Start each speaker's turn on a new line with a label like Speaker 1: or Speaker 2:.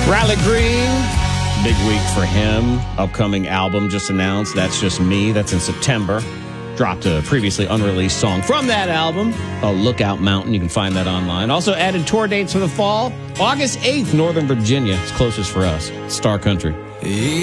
Speaker 1: Riley Green, big week for him. Upcoming album just announced. That's Just Me. That's in September. Dropped a previously unreleased song from that album, Lookout Mountain. You can find that online. Also added tour dates for the fall. August 8th, Northern Virginia. It's closest for us. Star Country.